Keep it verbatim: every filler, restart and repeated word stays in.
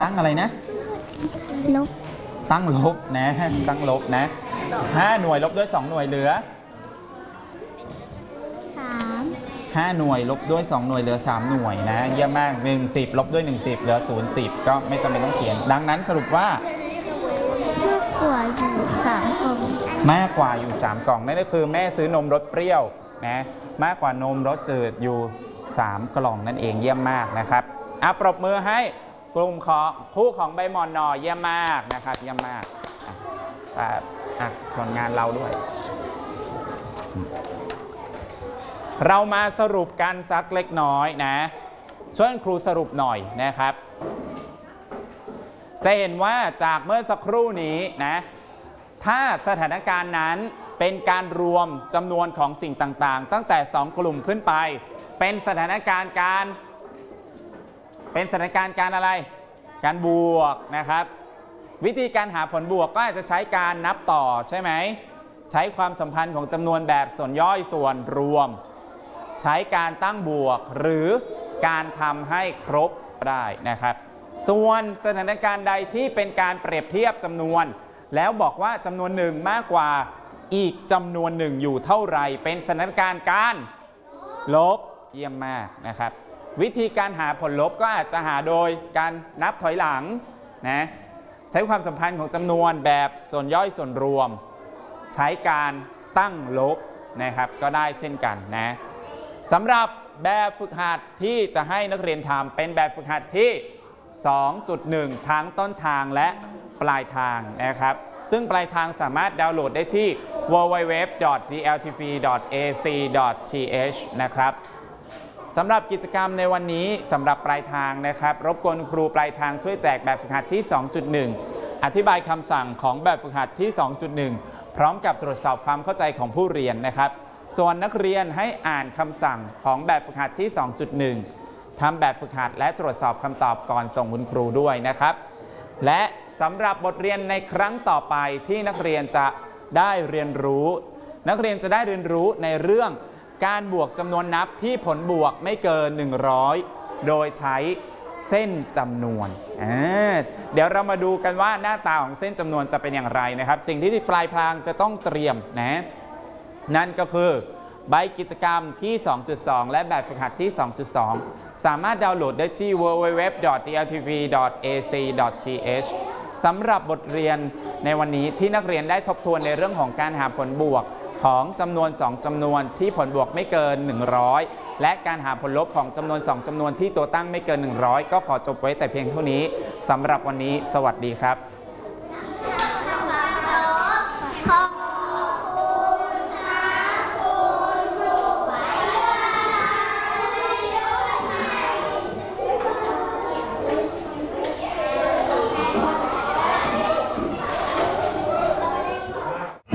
ตั้งอะไรนะลบตั้งลบนะตั้งลบนะห้าหน่วยลบด้วยสองหน่วยเหลือสามห้าหน่วยลบด้วยสองหน่วยเหลือสามหน่วยนะเยี่ยมมากหนึ่งสิบลบด้วยหนึ่งสิบเหลือศูนย์สิบก็ไม่จำเป็นต้องเขียนดังนั้นสรุปว่ามากกว่าอยู่สามกล่องมากกว่าอยู่สามกล่องนั่นก็คือแม่ซื้อนมรสเปรี้ยวนะมากกว่านมรสจืดอยู่สามกล่องนั่นเองเยี่ยมมากนะครับอ่ะปรบมือให้กลุ่มของคู่ของใบหมอนนอเยี่ยมมากนะครับเยี่ยมมากอ่ะอ่ะผลงานเราด้วยเรามาสรุปกันสักเล็กน้อยนะช่วยครูสรุปหน่อยนะครับจะเห็นว่าจากเมื่อสักครู่นี้นะถ้าสถานการณ์นั้นเป็นการรวมจำนวนของสิ่งต่างๆตั้งแต่สองกลุ่มขึ้นไปเป็นสถานการณ์การเป็นสถานการณ์การอะไรการบวกนะครับวิธีการหาผลบวกก็อาจจะใช้การนับต่อใช่ไหมใช้ความสัมพันธ์ของจำนวนแบบส่วนย่อยส่วนรวมใช้การตั้งบวกหรือการทำให้ครบได้นะครับส่วนสถานการณ์ใดที่เป็นการเปรียบเทียบจำนวนแล้วบอกว่าจำนวนหนึ่งมากกว่าอีกจำนวนหนึ่งอยู่เท่าไหร่เป็นสถานการณ์การลบเยี่ยมมากนะครับวิธีการหาผลลบก็อาจจะหาโดยการนับถอยหลังนะใช้ความสัมพันธ์ของจำนวนแบบส่วนย่อยส่วนรวมใช้การตั้งลบนะครับก็ได้เช่นกันนะสำหรับแบบฝึกหัดที่จะให้นักเรียนทำเป็นแบบฝึกหัดที่ สองจุดหนึ่ง ทั้งต้นทางและปลายทางนะครับซึ่งปลายทางสามารถดาวน์โหลดได้ที่ ดับเบิลยู ดับเบิลยู ดับเบิลยู ดอท ดี แอล ที วี ดอท เอ ซี ดอท ที เอช นะครับสำหรับกิจกรรมในวันนี้สำหรับปลายทางนะครับรบกวนครูปลายทางช่วยแจกแบบฝึกหัดที่ สองจุดหนึ่ง อธิบายคำสั่งของแบบฝึกหัดที่ สองจุดหนึ่ง พร้อมกับตรวจสอบความเข้าใจของผู้เรียนนะครับส่วนนักเรียนให้อ่านคำสั่งของแบบฝึกหัดที่ สองจุดหนึ่ง ทำแบบฝึกหัดและตรวจสอบคำตอบก่อนส่งคุณครูด้วยนะครับและสำหรับบทเรียนในครั้งต่อไปที่นักเรียนจะได้เรียนรู้นักเรียนจะได้เรียนรู้ในเรื่องการบวกจำนวนนับที่ผลบวกไม่เกินหนึ่งร้อยโดยใช้เส้นจำนวนเดี๋ยวเรามาดูกันว่าหน้าตาของเส้นจำนวนจะเป็นอย่างไรนะครับสิ่งที่ปลายทางจะต้องเตรียมนะนั่นก็คือใบกิจกรรมที่ สองจุดสอง และแบบฝึกหัดที่ สองจุดสอง สามารถดาวน์โหลดได้ที่ ดับเบิลยู ดับเบิลยู ดับเบิลยู ดอท ดี แอล ที วี ดอท เอ ซี ดอท ที เอช สำหรับบทเรียนในวันนี้ที่นักเรียนได้ทบทวนในเรื่องของการหาผลบวกของจำนวนสองจำนวนที่ผลบวกไม่เกินหนึ่งร้อยและการหาผลลบของจำนวนสองจำนวนที่ตัวตั้งไม่เกินหนึ่งร้อยก็ขอจบไว้แต่เพียงเท่านี้สำหรับวันนี้สวัสดีครับ